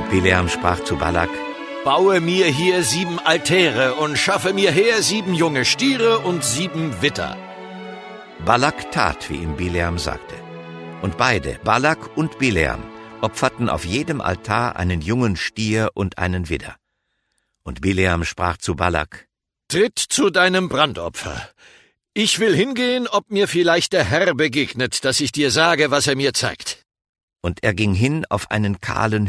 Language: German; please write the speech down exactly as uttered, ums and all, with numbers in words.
Bileam sprach zu Balak: Baue mir hier sieben Altäre und schaffe mir her sieben junge Stiere und sieben Witter. Balak tat, wie ihm Bileam sagte. Und beide, Balak und Bileam, opferten auf jedem Altar einen jungen Stier und einen Widder. Und Bileam sprach zu Balak: Tritt zu deinem Brandopfer. Ich will hingehen, ob mir vielleicht der Herr begegnet, dass ich dir sage, was er mir zeigt. Und er ging hin auf einen kahlen